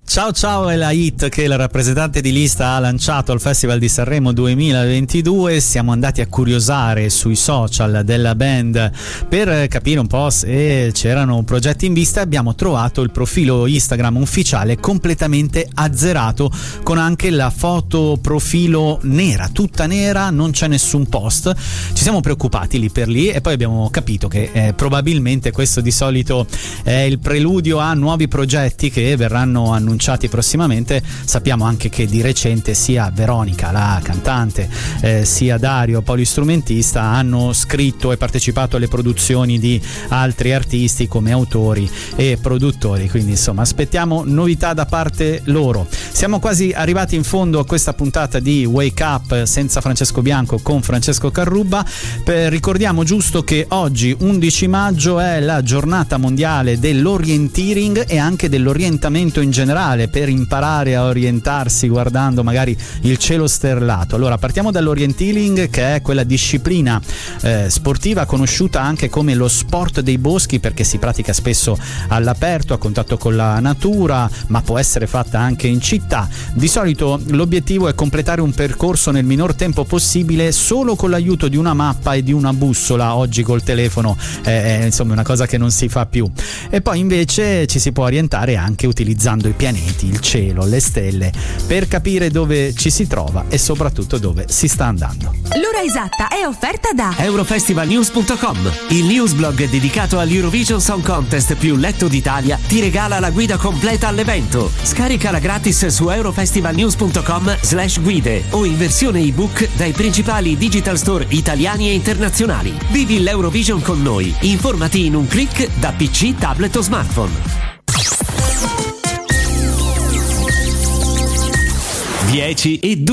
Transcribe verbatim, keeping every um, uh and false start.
Ciao ciao è la hit che il rappresentante di lista ha lanciato al Festival di Sanremo duemilaventidue. Siamo andati a curiosare sui social della band per capire un po' se c'erano progetti in vista. Abbiamo trovato il profilo Instagram ufficiale completamente azzerato, con anche la foto profilo nera, tutta nera, non c'è nessun post. Ci siamo preoccupati lì per lì e poi abbiamo capito che eh, probabilmente questo di solito è il preludio a nuovi progetti che verranno annunciati prossimamente. Sappiamo anche che di recente sia Veronica, la cantante, eh, sia Dario, polistrumentista, hanno scritto e partecipato alle produzioni di altri artisti come autori e produttori, quindi insomma aspettiamo novità da parte loro. Siamo quasi arrivati in fondo a questa puntata di Wake Up senza Francesco Bianco con Francesco Carrubba. Per, ricordiamo giusto che oggi undici maggio è la giornata mondiale dell'orienteering e anche dell'orientamento in generale, per imparare a orientarsi guardando magari il cielo stellato. Allora partiamo dall'orienteering, che è quella disciplina eh, sportiva conosciuta anche come lo sport dei boschi, perché si pratica spesso all'aperto, a contatto con la natura, ma può essere fatta anche in città. Di solito l'obiettivo è completare un percorso nel minor tempo possibile solo con l'aiuto di una mappa e di una bussola. Oggi col telefono è insomma una cosa che non si fa più. E poi invece ci si può orientare anche utilizzando i pianeti, il cielo, le stelle, per capire dove ci si trova e soprattutto dove si sta andando. L'ora esatta è offerta da Eurofestivalnews punto com. Il newsblog dedicato all'Eurovision Song Contest più letto d'Italia ti regala la guida completa all'evento. Scaricala gratis su eurofestivalnews punto com slash guide o in versione ebook dai principali digital store italiani e internazionali. Vivi l'Eurovision con noi. Informati in un click da P C, tablet o smartphone. dieci e due